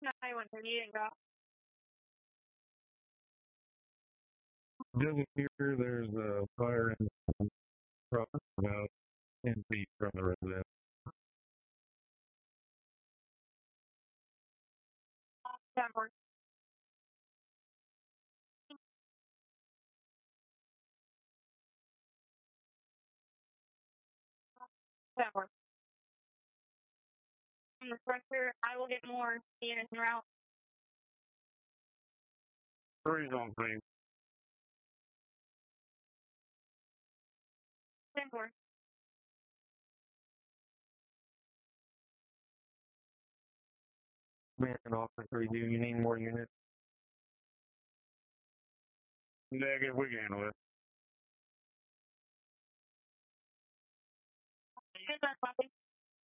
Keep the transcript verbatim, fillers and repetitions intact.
I went to meeting go. Just here, there's a fire in front about ten feet from the residence. Denver. Denver. In the structure, I will get more units en route. Freeze on scene. Denver. Man, officer, do you need more units? Negative, we can handle it. Good, that's